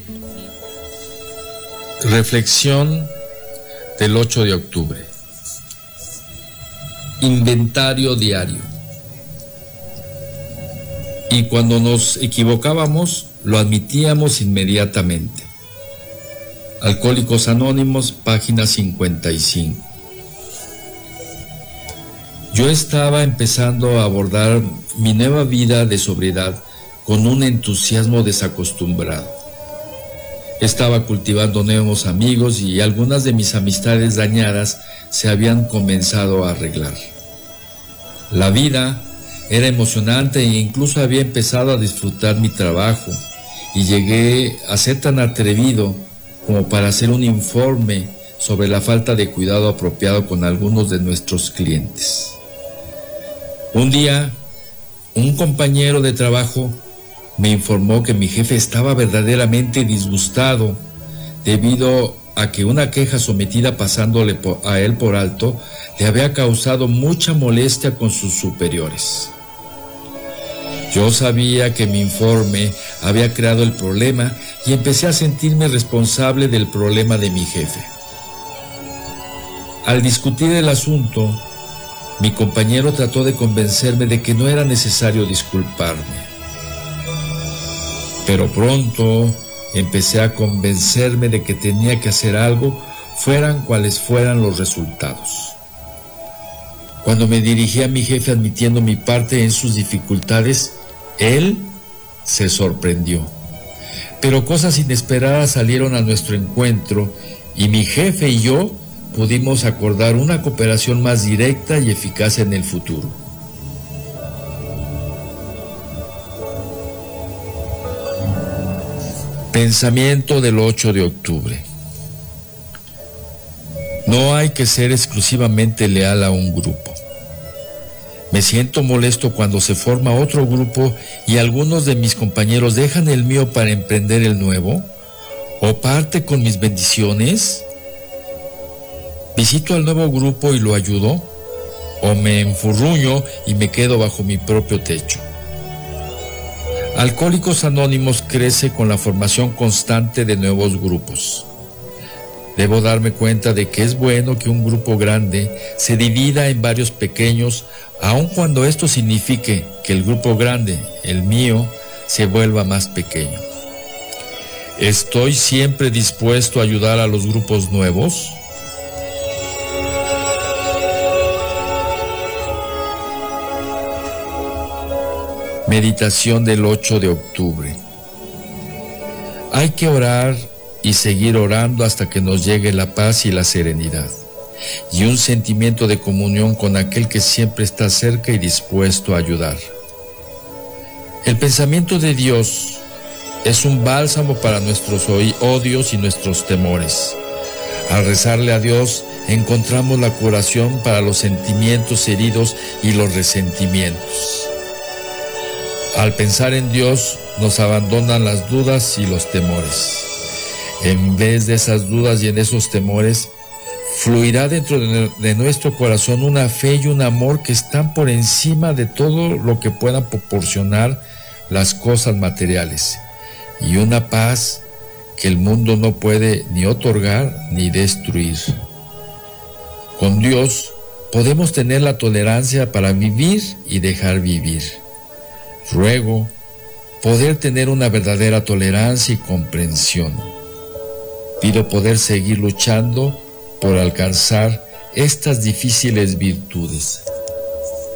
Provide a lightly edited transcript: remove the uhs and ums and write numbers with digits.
Reflexión del 8 de octubre. Inventario diario. Y cuando nos equivocábamos, lo admitíamos inmediatamente. Alcohólicos Anónimos, página 55. Yo estaba empezando a abordar mi nueva vida de sobriedad con un entusiasmo desacostumbrado. Estaba cultivando nuevos amigos y algunas de mis amistades dañadas se habían comenzado a arreglar. La vida era emocionante e incluso había empezado a disfrutar mi trabajo y llegué a ser tan atrevido como para hacer un informe sobre la falta de cuidado apropiado con algunos de nuestros clientes. Un día, un compañero de trabajo me informó que mi jefe estaba verdaderamente disgustado debido a que una queja sometida pasándole a él por alto le había causado mucha molestia con sus superiores. Yo sabía que mi informe había creado el problema y empecé a sentirme responsable del problema de mi jefe. Al discutir el asunto, mi compañero trató de convencerme de que no era necesario disculparme. Pero pronto empecé a convencerme de que tenía que hacer algo, fueran cuales fueran los resultados. Cuando me dirigí a mi jefe admitiendo mi parte en sus dificultades, él se sorprendió. Pero cosas inesperadas salieron a nuestro encuentro y mi jefe y yo pudimos acordar una cooperación más directa y eficaz en el futuro. Pensamiento del 8 de octubre. No hay que ser exclusivamente leal a un grupo. Me siento molesto cuando se forma otro grupo y algunos de mis compañeros dejan el mío para emprender el nuevo, o parte con mis bendiciones. Visito al nuevo grupo y lo ayudo, o me enfurruño y me quedo bajo mi propio techo. Alcohólicos Anónimos crece con la formación constante de nuevos grupos. Debo darme cuenta de que es bueno que un grupo grande se divida en varios pequeños, aun cuando esto signifique que el grupo grande, el mío, se vuelva más pequeño. ¿Estoy siempre dispuesto a ayudar a los grupos nuevos? Meditación del 8 de octubre. Hay que orar y seguir orando hasta que nos llegue la paz y la serenidad, y un sentimiento de comunión con aquel que siempre está cerca y dispuesto a ayudar. El pensamiento de Dios es un bálsamo para nuestros odios y nuestros temores. Al rezarle a Dios, encontramos la curación para los sentimientos heridos y los resentimientos. Al pensar en Dios, nos abandonan las dudas y los temores. En vez de esas dudas y en esos temores, fluirá dentro de nuestro corazón una fe y un amor que están por encima de todo lo que puedan proporcionar las cosas materiales, y una paz que el mundo no puede ni otorgar ni destruir. Con Dios podemos tener la tolerancia para vivir y dejar vivir. Ruego poder tener una verdadera tolerancia y comprensión. Pido poder seguir luchando por alcanzar estas difíciles virtudes.